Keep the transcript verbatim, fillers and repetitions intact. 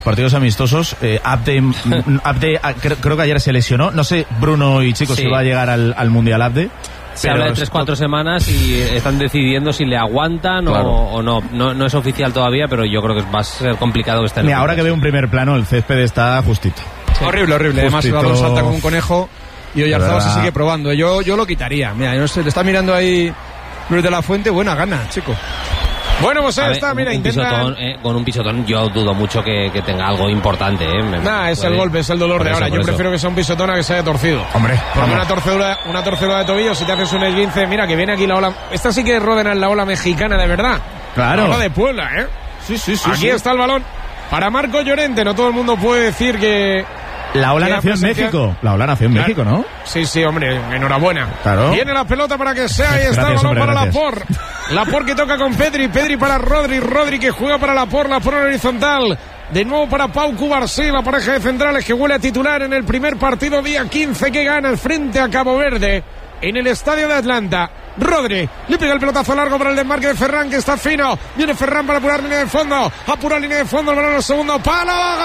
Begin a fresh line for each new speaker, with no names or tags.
Partidos amistosos, eh, Abde, Abde creo, creo que ayer se lesionó, no sé Bruno y chicos sí. si va a llegar al, al Mundial Abde.
Se habla de tres cuatro semanas y están decidiendo si le aguantan claro. o, o no. no. No es oficial todavía, pero yo creo que va a ser complicado que esté en
Mira, ahora que veo un primer plano, el césped está justito.
Sí. Horrible, horrible. Justito. Además, el balón salta como un conejo y Oyarzabal se sigue probando. Yo, yo lo quitaría. Mira, yo no sé, le está mirando ahí Luis de la Fuente, buena gana, chico. Bueno, pues ahí está, mira,
un
intenta...
Pisotón, eh, con un pisotón yo dudo mucho que, que tenga algo importante, eh.
Nah, es el golpe, es el dolor por de eso, ahora. Yo eso. prefiero que sea un pisotón a que se haya torcido.
Hombre,
porque una torcedura, una torcedura de tobillo, si te haces un esguince, mira que viene aquí la ola... Esta sí que es Ródenas, la ola mexicana de verdad.
Claro.
La ola de Puebla, ¿eh?
Sí, sí, sí.
Aquí
sí.
está el balón para Marco Llorente. No todo el mundo puede decir que...
La ola nació en México. La ola nació en claro. México, ¿no?
Sí, sí, hombre, enhorabuena.
Claro.
Viene la pelota para que sea. Ahí está gracias, el balón hombre, para Laporte. Laporte que toca con Pedri. Pedri para Rodri. Rodri que juega para Laporte. Laporte en horizontal. De nuevo para Pau Cubarsí, la pareja de centrales que huele a titular en el primer partido día quince que gana el frente a Cabo Verde en el estadio de Atlanta. Rodri le pega el pelotazo largo para el desmarque de Ferran que está fino. Viene Ferran para apurar línea de fondo. Apura línea de fondo. El balón al segundo palo.